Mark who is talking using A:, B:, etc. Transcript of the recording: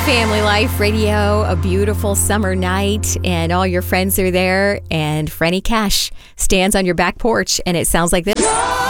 A: Family Life Radio, a beautiful summer night, and all your friends are there, and Franny Cash stands on your back porch, and it sounds like this.